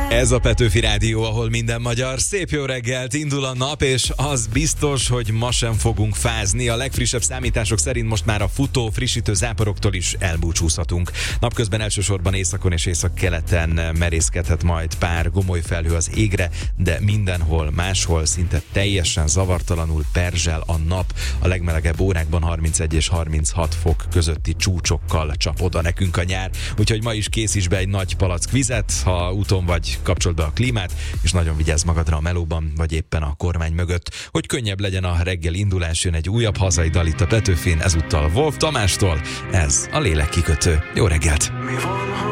Ez a Petőfi Rádió, ahol minden magyar. Szép jó reggelt, indul a nap, és az biztos, hogy ma sem fogunk fázni. A legfrissebb számítások szerint most már a futó, frissítő záporoktól is elbúcsúzhatunk. Napközben elsősorban északon és északkeleten merészkedhet majd pár gomoly felhő az égre, de mindenhol máshol szinte teljesen zavartalanul perzsel a nap. A legmelegebb órákban 31 és 36 fok közötti csúcsokkal csap oda nekünk a nyár. Úgyhogy ma is készíts be egy nagy palack vizet, ha úton vagy, kapcsold be a klímát, és nagyon vigyázz magadra a melóban, vagy éppen a kormány mögött. Hogy könnyebb legyen a reggel indulás, jön egy újabb hazai dal itt a Petőfin, ezúttal Wolf Tamástól. Ez a Lélekkikötő. Jó reggelt!